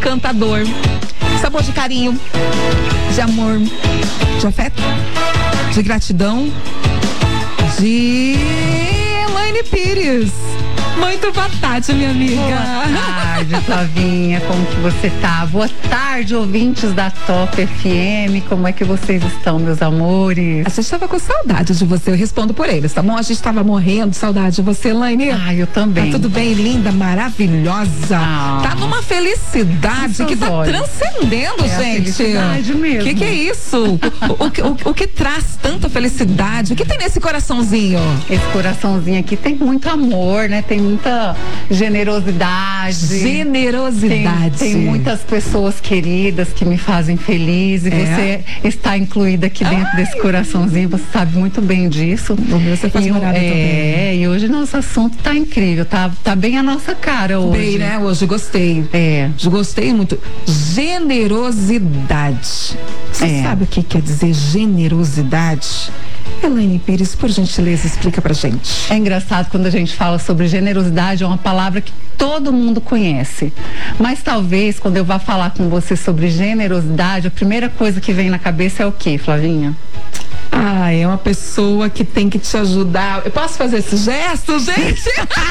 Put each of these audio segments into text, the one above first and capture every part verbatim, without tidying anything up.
encantador. Sabor de carinho, de amor, de afeto, de gratidão, de Elaine Pires. Muito boa tarde, minha amiga. Boa tarde, Flavinha. Como que você tá? Boa tarde, ouvintes da Top F M. Como é que vocês estão, meus amores? A gente estava com saudade de você, eu respondo por eles, tá bom? A gente estava morrendo de saudade de você, Elaine. Ah, eu também. Tá tudo bem, linda, maravilhosa. Ah, tá numa felicidade que tá olhos. transcendendo, é gente. Felicidade mesmo. O que, que é isso? o, o, o, o que traz tanta felicidade? O que tem nesse coraçãozinho? Esse coraçãozinho aqui tem muito amor, né? Tem muita generosidade. Generosidade. Tem, tem muitas pessoas queridas que me fazem feliz. E É? você está incluída aqui dentro Ai. desse coraçãozinho. Você sabe muito bem disso. O meu você faz e, morada é, também. e hoje nosso assunto tá incrível. Tá, tá bem a nossa cara hoje. Bem, né? Hoje gostei. É. Gostei muito. Generosidade. Você É. sabe o que quer dizer generosidade? Elaine Pires, por gentileza, explica pra gente. É engraçado quando a gente fala sobre generosidade, é uma palavra que todo mundo conhece. Mas talvez quando eu vá falar com você sobre generosidade, a primeira coisa que vem na cabeça é o quê, Flavinha? Ah, é uma pessoa que tem que te ajudar. Eu posso fazer esse gesto, gente?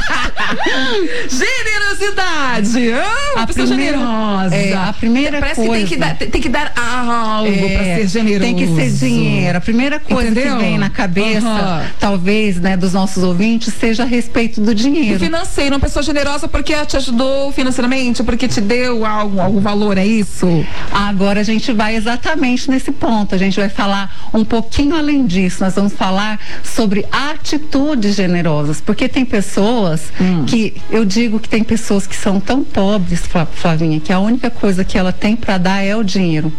Generosidade. Ah, uma A pessoa primeira- generosa. é, a primeira Parece coisa. que tem que dar, tem, tem que dar algo É, pra ser generoso. Tem que ser dinheiro. A primeira coisa Entendeu? que vem na cabeça, Aham. talvez, né, dos nossos ouvintes, seja a respeito do O dinheiro. financeiro, uma pessoa generosa porque te ajudou financeiramente, porque te deu algo, algum valor, é isso? Agora a gente vai exatamente nesse ponto. A gente vai falar um pouquinho além disso. Nós vamos falar sobre atitudes generosas, porque tem pessoas Hum. que, eu digo que tem pessoas que são tão pobres, Fla- Flavinha, que a única coisa que ela tem para dar é o dinheiro.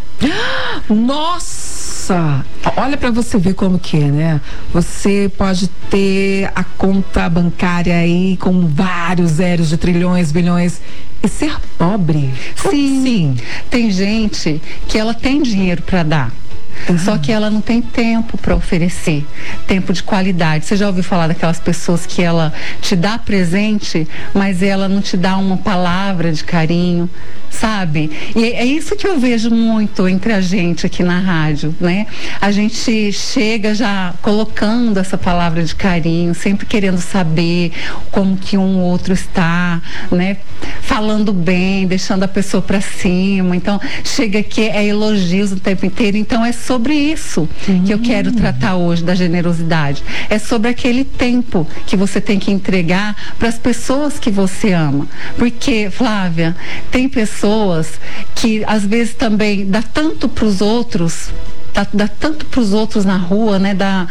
Nossa! Olha pra você ver como que é, né? Você pode ter a conta bancária aí com vários zeros de trilhões, bilhões e ser pobre. Como assim? Tem gente que ela tem dinheiro para dar. Só que ela não tem tempo para oferecer, tempo de qualidade. Você já ouviu falar daquelas pessoas que ela te dá presente, mas ela não te dá uma palavra de carinho, sabe? E é isso que eu vejo muito entre a gente aqui na rádio, né? A gente chega já colocando essa palavra de carinho, sempre querendo saber como que um outro está, né? Falando bem, deixando a pessoa para cima. Então, chega aqui é elogios o tempo inteiro. Então, é sobre isso que eu quero tratar hoje, da generosidade. É sobre aquele tempo que você tem que entregar para as pessoas que você ama. Porque, Flávia, tem pessoas que às vezes também dá tanto para os outros, dá, dá tanto para os outros na rua, né? Dá,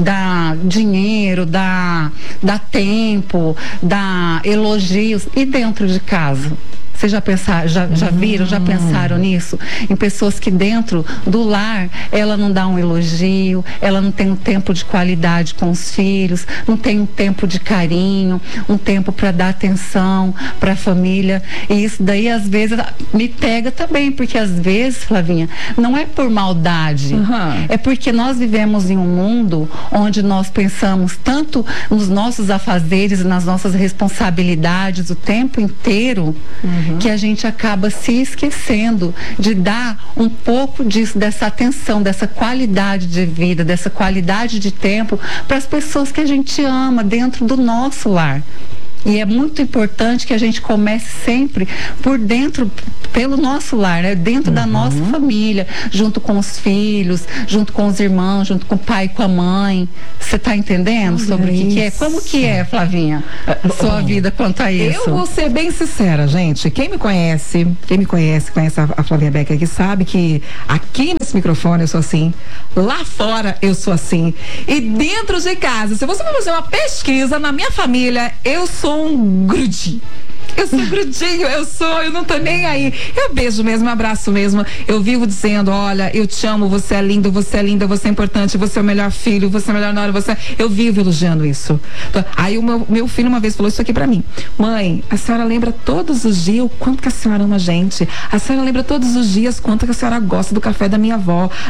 dá dinheiro, dá, dá tempo, dá elogios, e dentro de casa? Vocês já pensaram, já, já viram, já pensaram nisso? Em pessoas que dentro do lar, ela não dá um elogio, ela não tem um tempo de qualidade com os filhos, não tem um tempo de carinho, um tempo para dar atenção para a família. E isso daí, às vezes, me pega também, porque às vezes, Flavinha, não é por maldade, Uhum. é porque nós vivemos em um mundo onde nós pensamos tanto nos nossos afazeres e nas nossas responsabilidades o tempo inteiro, uhum, que a gente acaba se esquecendo de dar um pouco disso, dessa atenção, dessa qualidade de vida, dessa qualidade de tempo para as pessoas que a gente ama dentro do nosso lar. E é muito importante que a gente comece sempre por dentro, pelo nosso lar, né? Dentro uhum. da nossa família, junto com os filhos, junto com os irmãos, junto com o pai e com a mãe. Você está entendendo Olha sobre o que, que é? isso. Como que é, Flavinha, a sua Bom, vida quanto a isso? Eu vou ser bem sincera, gente. Quem me conhece, quem me conhece, conhece a, a Flavinha Becker aqui, sabe que aqui nesse microfone eu sou assim, lá fora eu sou assim. E dentro de casa, se você for fazer uma pesquisa na minha família, eu sou um grudinho. Eu sou grudinho, eu sou, eu não tô nem aí. Eu beijo mesmo, eu abraço mesmo. Eu vivo dizendo, olha, eu te amo, você é lindo, você é linda, você é importante, você é o melhor filho, você é o melhor nora, você é... Eu vivo elogiando isso. Então, aí o meu, meu filho uma vez falou isso aqui pra mim. Mãe, a senhora lembra todos os dias o quanto que a senhora ama a gente. A senhora lembra todos os dias quanto que a senhora gosta do café da minha avó.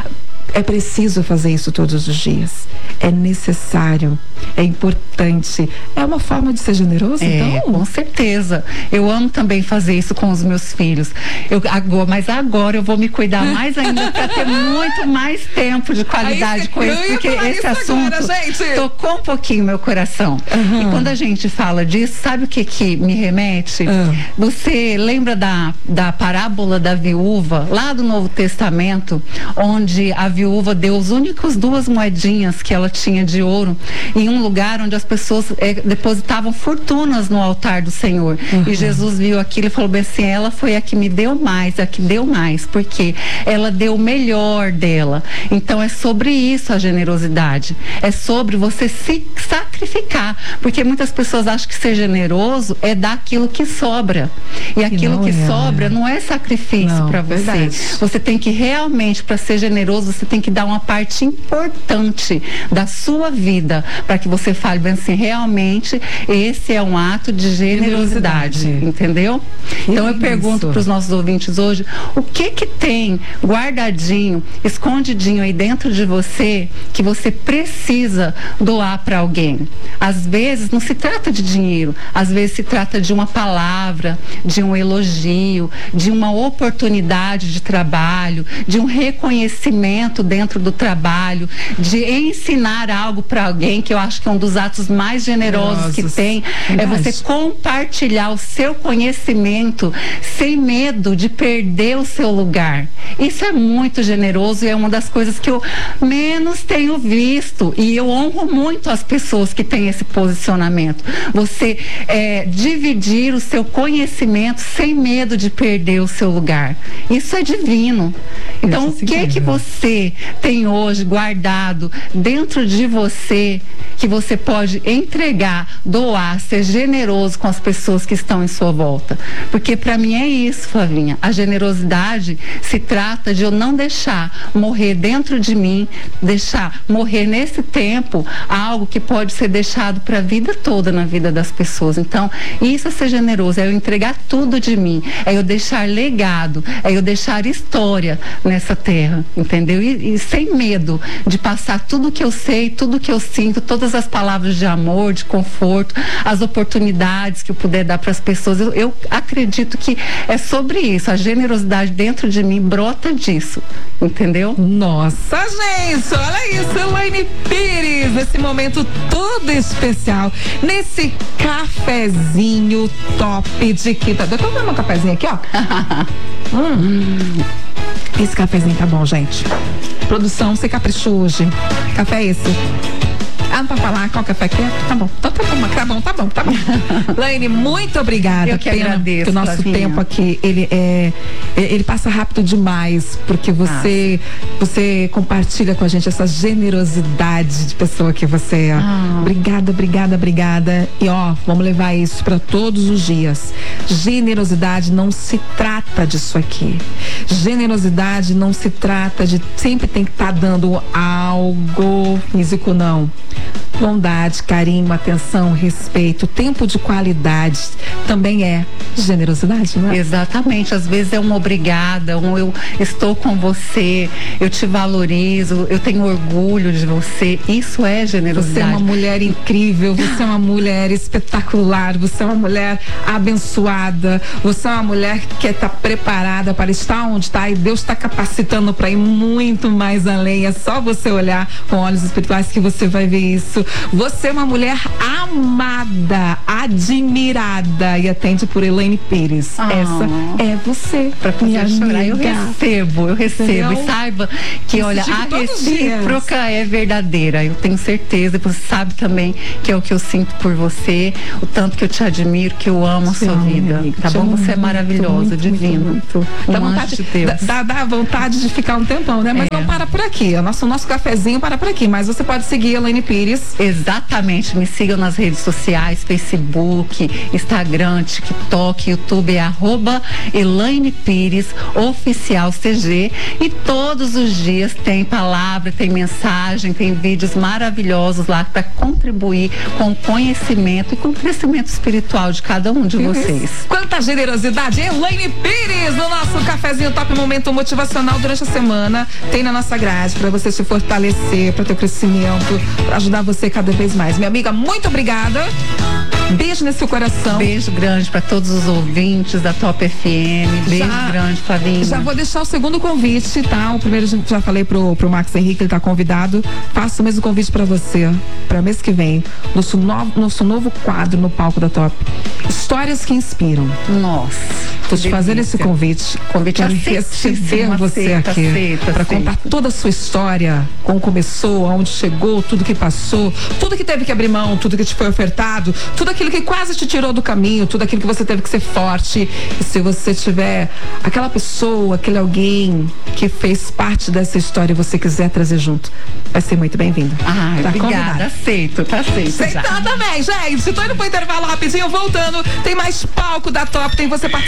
É preciso fazer isso todos os dias. É necessário, é importante. É uma forma de ser generoso, é, então? Com certeza. Eu amo também fazer isso com os meus filhos. Eu, agora, mas agora eu vou me cuidar mais ainda para ter muito mais tempo de qualidade Aí, com eles, porque esse assunto agora, tocou um pouquinho meu coração. Uhum. E quando a gente fala disso, sabe o que que me remete? Uhum. Você lembra da, da parábola da viúva, lá do Novo Testamento, onde a viúva deu os únicos duas moedinhas que ela tinha de ouro em um lugar onde as pessoas é, depositavam fortunas no altar do Senhor. Uhum. E Jesus viu aquilo e falou bem assim, ela foi a que me deu mais, a que deu mais, porque ela deu o melhor dela. Então é sobre isso a generosidade. É sobre você se sacrificar, porque muitas pessoas acham que ser generoso é dar aquilo que sobra. E que aquilo que é. sobra não é sacrifício para você. Verdade. Você tem que realmente, para ser generoso, você tem que dar uma parte importante da sua vida, para que você fale bem assim, realmente esse é um ato de generosidade, generosidade. Entendeu? Que então eu pergunto para os nossos ouvintes hoje, o que que tem guardadinho, escondidinho aí dentro de você que você precisa doar para alguém? Às vezes não se trata de dinheiro, às vezes se trata de uma palavra, de um elogio, de uma oportunidade de trabalho, de um reconhecimento dentro do trabalho, de ensinar algo para alguém, que eu acho que é um dos atos mais generosos que tem, é você compartilhar o seu conhecimento sem medo de perder o seu lugar. Isso é muito generoso e é uma das coisas que eu menos tenho visto, e eu honro muito as pessoas que têm esse posicionamento. Você é, dividir o seu conhecimento sem medo de perder o seu lugar. Isso é divino. Então, o que que você tem hoje guardado dentro de você que você pode entregar, doar, ser generoso com as pessoas que estão em sua volta? Porque para mim é isso, Flavinha. A generosidade se trata de eu não deixar morrer dentro de mim, deixar morrer nesse tempo algo que pode ser deixado para a vida toda na vida das pessoas. Então, isso é ser generoso, é eu entregar tudo de mim, é eu deixar legado, é eu deixar história nessa terra, entendeu? E, e sem medo de passar tudo que eu sei, tudo que eu sinto, todas as palavras de amor, de conforto, as oportunidades que eu puder dar para as pessoas. Eu, eu acredito que é sobre isso. A generosidade dentro de mim brota disso, entendeu? Nossa, gente, olha isso, Elaine Pires, nesse momento todo especial, nesse cafezinho top de quinta. Deixa eu tomar um cafezinho aqui, ó. hum. Esse cafezinho tá bom, gente. Produção, você caprichou hoje. Café é esse? Ah, não pra falar qual café que é? Tá bom, então tá bom, tá bom, tá bom, tá bom. Laine, muito obrigada. Eu que Pena agradeço, que o nosso Flavinha. tempo aqui, ele é, ele passa rápido demais, porque você, ah. você compartilha com a gente essa generosidade de pessoa que você é. Ah. Obrigada, obrigada, obrigada. E ó, vamos levar isso para todos os dias. Generosidade não se trata disso aqui. Generosidade não se trata de sempre tem que estar tá dando algo físico, não. Bondade, carinho, atenção, respeito, tempo de qualidade também é generosidade, não é? Exatamente, às vezes é uma obrigada, um eu estou com você, eu te valorizo, eu tenho orgulho de você, isso é generosidade. Você é uma mulher incrível, você é uma mulher espetacular, você é uma mulher abençoada, você é uma mulher que está preparada para estar onde está e Deus está capacitando para ir muito mais além. É só você olhar com olhos espirituais que você vai ver isso. Você é uma mulher amada, admirada e atende por Elaine Pires. Ah. Essa é você. Pra fazer chorar, eu recebo, eu recebo. Entendeu? E saiba que, eu olha, a recíproca é verdadeira. Eu tenho certeza. Você sabe também que é o que eu sinto por você, o tanto que eu te admiro, que eu amo a sua amo, vida. Amiga, tá bom? Você é maravilhosa, divino. Muito, muito. Dá, um vontade, de Deus. Dá, dá vontade de ficar um tempão, né? Mas é. não para por aqui. O nosso, nosso cafezinho para por aqui. Mas você pode seguir a Elaine Pires Exatamente, me sigam nas redes sociais, Facebook, Instagram, TikTok, YouTube, é arroba Elaine Pires, oficial C G, e todos os dias tem palavra, tem mensagem, tem vídeos maravilhosos lá para contribuir com o conhecimento e com o crescimento espiritual de cada um de vocês. Quanta generosidade, Elaine Pires, no nosso cafezinho Top Momento Motivacional durante a semana, tem na nossa grade para você se fortalecer, para ter crescimento, para ajudar você cada vez mais. Minha amiga, muito obrigada. Beijo nesse seu coração. Beijo grande para todos os ouvintes da Top F M. Beijo já, grande, Flavinha. Já vou deixar o segundo convite, tá? O primeiro já falei pro, pro Max Henrique, ele tá convidado. Faço o mesmo convite para você, para mês que vem, nosso novo, nosso novo quadro no palco da Top. Histórias que inspiram. Nossa. Tô te fazendo esse convite. Convite Quero receber você aceita, aqui para contar toda a sua história, como começou, aonde chegou, tudo que passou, tudo que teve que abrir mão, tudo que te foi ofertado, tudo aquilo que quase te tirou do caminho, tudo aquilo que você teve que ser forte. E se você tiver aquela pessoa, aquele alguém que fez parte dessa história e você quiser trazer junto, vai ser muito bem-vindo. Ah, tá, obrigada. Convidado. Aceito, tá aceito. Aceitando também, gente. Tô indo pro intervalo rapidinho, voltando. Tem mais palco da Top, tem você participando.